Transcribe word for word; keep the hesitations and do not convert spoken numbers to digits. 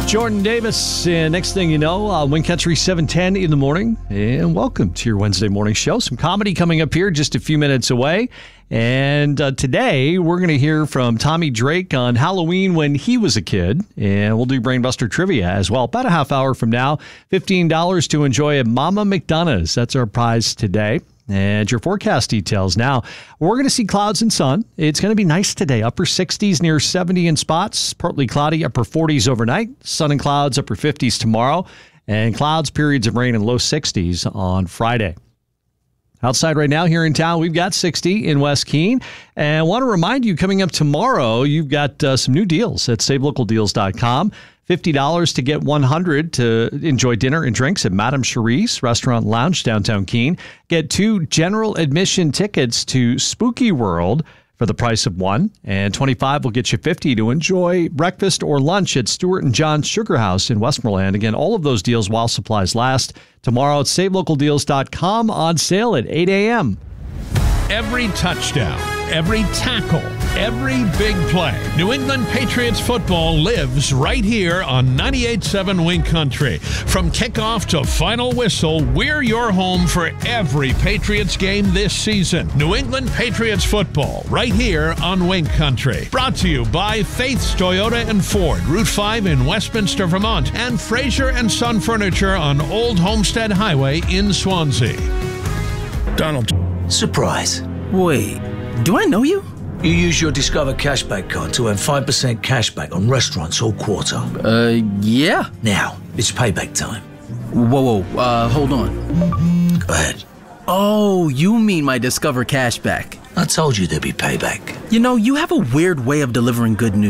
Jordan Davis, and next thing you know, uh, Wind Country seven ten in the morning, and welcome to your Wednesday morning show. Some comedy coming up here just a few minutes away, and uh, today we're going to hear from Tommy Drake on Halloween when he was a kid, and we'll do Brainbuster Trivia as well. About a half hour from now, fifteen dollars to enjoy at Mama McDonough's. That's our prize today. And your forecast details now. We're going to see clouds and sun. It's going to be nice today. Upper sixties, near seventy in spots. Partly cloudy, upper forties overnight. Sun and clouds, upper fifties tomorrow. And clouds, periods of rain, and low sixties on Friday. Outside right now here in town, we've got sixty in West Keene. And I want to remind you, coming up tomorrow, you've got uh, some new deals at save local deals dot com. fifty dollars to get one hundred dollars to enjoy dinner and drinks at Madame Cherie's Restaurant and Lounge, downtown Keene. Get two general admission tickets to Spooky World for the price of one. And twenty-five dollars will get you fifty dollars to enjoy breakfast or lunch at Stuart and John's Sugar House in Westmoreland. Again, all of those deals while supplies last. Tomorrow at save local deals dot com, on sale at eight a.m. Every touchdown, every tackle, every big play. New England Patriots football lives right here on ninety-eight point seven Wind Country. From kickoff to final whistle, we're your home for every Patriots game this season. New England Patriots football right here on Wind Country. Brought to you by Faith's Toyota and Ford, Route five in Westminster, Vermont, and Fraser and Son Furniture on Old Homestead Highway in Swansea. Donald. Surprise. Wait, do I know you? You use your Discover Cashback card to earn five percent cashback on restaurants all quarter. Uh, yeah. Now, it's payback time. Whoa, whoa, uh, hold on. Go ahead. Oh, you mean my Discover Cashback. I told you there'd be payback. You know, you have a weird way of delivering good news.